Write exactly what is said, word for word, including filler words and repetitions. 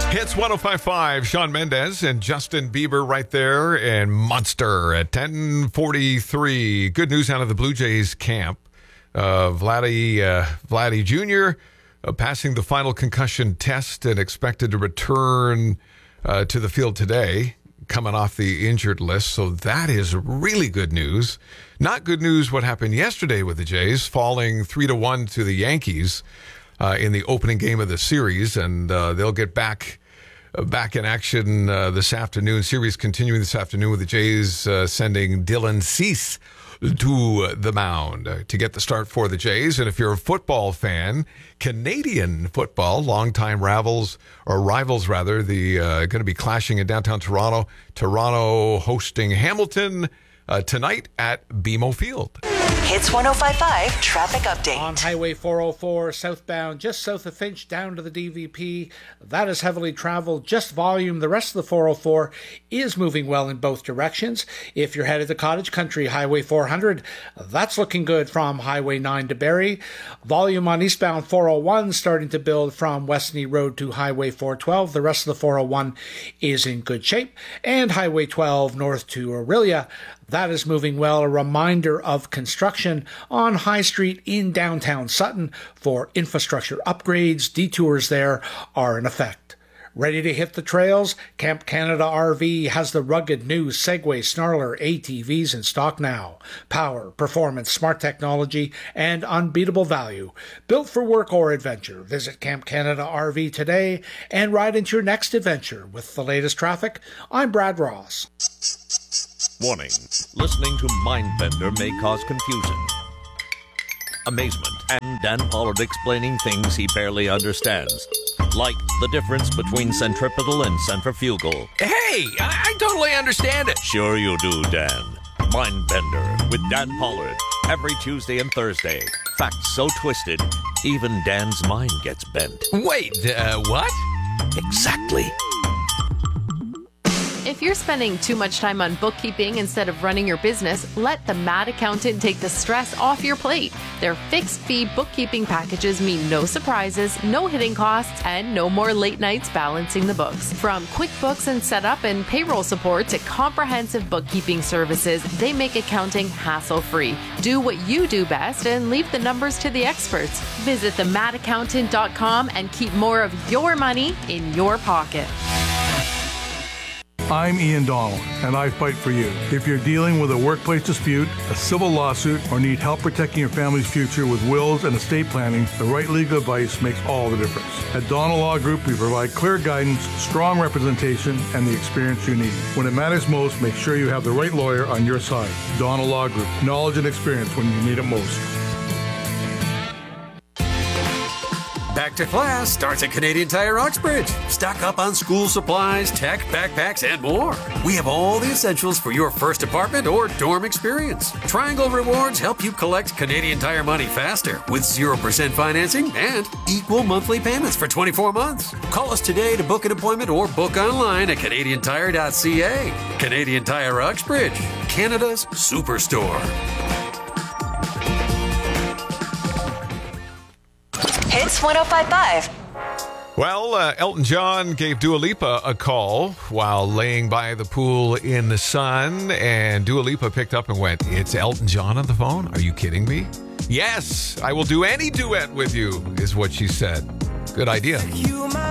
Hits one oh five point five, Shawn Mendes and Justin Bieber right there, and Monster at ten forty-three. Good news out of the Blue Jays camp. Uh, Vladdy, uh, Vladdy Junior Uh, passing the final concussion test and expected to return uh, to the field today, coming off the injured list. So that is really good news. Not good news what happened yesterday with the Jays, falling three to one to the Yankees uh, in the opening game of the series, and uh, they'll get back uh, back in action uh, this afternoon. Series continuing this afternoon with the Jays uh, sending Dylan Cease to the mound uh, to get the start for the Jays. And if you're a football fan, Canadian football, longtime rivals, or rivals rather, the uh, going to be clashing in downtown Toronto. Toronto hosting Hamilton uh, tonight at B M O Field. Hits one oh five point five traffic update. On Highway four oh four southbound, just south of Finch, down to the D V P. That is heavily traveled, just volume. The rest of the four oh four is moving well in both directions. If you're headed to Cottage Country, Highway four hundred, that's looking good from Highway nine to Barrie. Volume on eastbound four oh one starting to build from Westney Road to Highway four twelve. The rest of the four oh one is in good shape. And Highway twelve north to Orillia, that is moving well. A reminder of construction on High Street in downtown Sutton for infrastructure upgrades. Detours there are in effect. Ready to hit the trails? Camp Canada R V has the rugged new Segway Snarler A T Vs in stock now. Power, performance, smart technology, and unbeatable value. Built for work or adventure. Visit Camp Canada R V today and ride into your next adventure. With the latest traffic, I'm Brad Ross. Warning. Listening to Mindbender may cause confusion, amazement, and Dan Pollard explaining things he barely understands. Like the difference between centripetal and centrifugal. Hey, I, I totally understand it. Sure you do, Dan. Mindbender with Dan Pollard. Every Tuesday and Thursday. Facts so twisted, even Dan's mind gets bent. Wait, uh, what? Exactly. If you're spending too much time on bookkeeping instead of running your business, let the Mad Accountant take the stress off your plate. Their fixed fee bookkeeping packages mean no surprises, no hidden costs, and no more late nights balancing the books. From QuickBooks and setup and payroll support to comprehensive bookkeeping services, they make accounting hassle-free. Do what you do best and leave the numbers to the experts. Visit the mad accountant dot com and keep more of your money in your pocket. I'm Ian Donald, and I fight for you. If you're dealing with a workplace dispute, a civil lawsuit, or need help protecting your family's future with wills and estate planning, the right legal advice makes all the difference. At Donald Law Group, we provide clear guidance, strong representation, and the experience you need. When it matters most, make sure you have the right lawyer on your side. Donald Law Group, knowledge and experience when you need it most. Back to class starts at Canadian Tire Oxbridge. Stock up on school supplies, tech, backpacks, and more. We have all the essentials for your first apartment or dorm experience. Triangle Rewards help you collect Canadian Tire money faster with zero percent financing and equal monthly payments for twenty-four months. Call us today to book an appointment or book online at canadian tire dot c a. Canadian Tire Oxbridge, Canada's superstore. Hits one oh five point five. Well, uh, Elton John gave Dua Lipa a call while laying by the pool in the sun, and Dua Lipa picked up and went, "It's Elton John on the phone? Are you kidding me?" "Yes, I will do any duet with you," is what she said. Good idea. You